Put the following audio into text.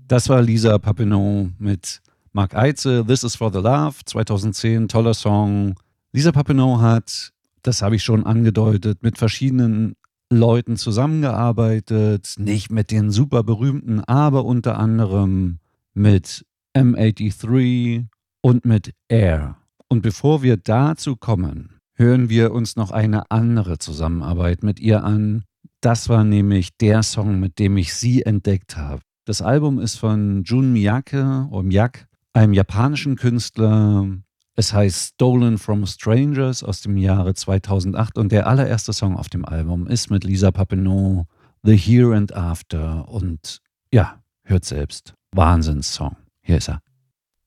Das war Lisa Papineau mit Mark Eitze, This is for the Love, 2010, toller Song. Lisa Papineau hat, das habe ich schon angedeutet, mit verschiedenen Leuten zusammengearbeitet, nicht mit den super berühmten, aber unter anderem mit M83 und mit Air. Und bevor wir dazu kommen, hören wir uns noch eine andere Zusammenarbeit mit ihr an. Das war nämlich der Song, mit dem ich sie entdeckt habe. Das Album ist von Jun Miyake, einem japanischen Künstler. Es heißt Stolen from Strangers aus dem Jahre 2008 und der allererste Song auf dem Album ist mit Lisa Papineau, The Here and After. Und ja, hört selbst. Wahnsinnssong. Hier ist er.